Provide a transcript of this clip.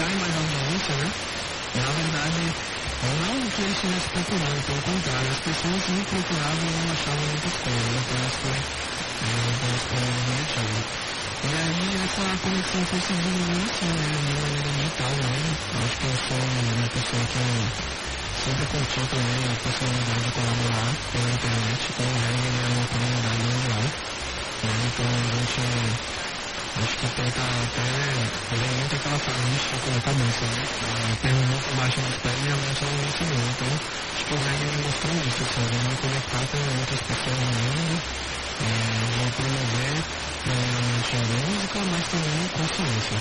atrai mais audiência, né? Na verdade, não que eu estivesse procurando, pelo contrário, as pessoas me procuravam e não achavam muitas coisas, então isso foi divertido. E aí essa conexão foi se desenvolvendo assim, né, de maneira digital, né? Acho que eu sou uma pessoa que sempre curtiu também a possibilidade de colaborar pela internet, com o reggae é uma comunidade mundial, né? Então a gente acho que tenta até fazer muito aquela frase de choque na cabeça, né? Perguntou por baixo dos pés e a mente não ensinou. Então, acho que o reggae me mostrou isso, sabe? De me conectar com outras pessoas no mundo, de promover primeiramente a música, mas também consciência.